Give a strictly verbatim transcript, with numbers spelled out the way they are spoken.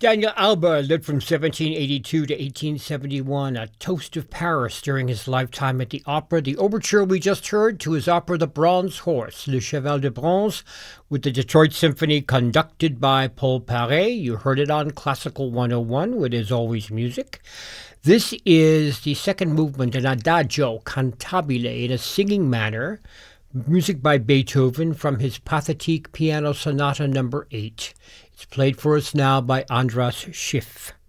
Daniel Albert lived from seventeen eighty-two to eighteen seventy-one, a toast of Paris during his lifetime at the opera. The overture we just heard to his opera The Bronze Horse, Le Cheval de Bronze, with the Detroit Symphony conducted by Paul Paré. You heard it on Classical one oh one with Is Always Music. This is the second movement, an adagio cantabile in a singing manner, music by Beethoven from his Pathetique Piano Sonata number eight. It's played for us now by Andras Schiff.